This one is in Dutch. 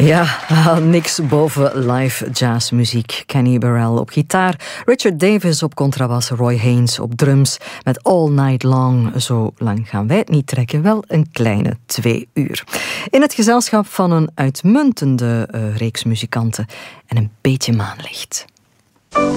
Ja, niks boven live jazzmuziek. Kenny Burrell op gitaar, Richard Davis op contrabas, Roy Haynes op drums. Met All Night Long. Zo lang gaan wij het niet trekken, wel een kleine 2 uur. In het gezelschap van een uitmuntende reeks muzikanten en een beetje maanlicht.